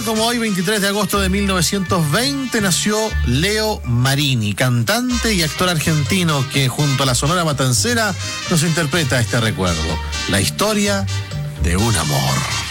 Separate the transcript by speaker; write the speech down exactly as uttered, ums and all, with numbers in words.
Speaker 1: como hoy, veintitrés de agosto de mil novecientos veinte, nació Leo Marini, cantante y actor argentino que junto a la Sonora Matancera nos interpreta este recuerdo, la historia de un amor.